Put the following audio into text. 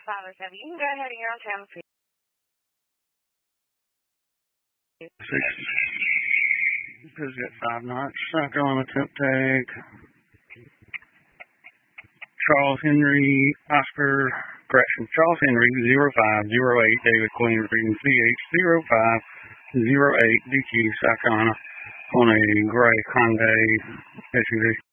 507. You can go ahead and you're on channel 2. 6. This has got 5 knots. Cycle on the tip tag. Charles Henry, Oscar, correction, Charles Henry, 0508, David Queen, reading CH 0508, DQ, Sacana, on a gray Hyundai SUV.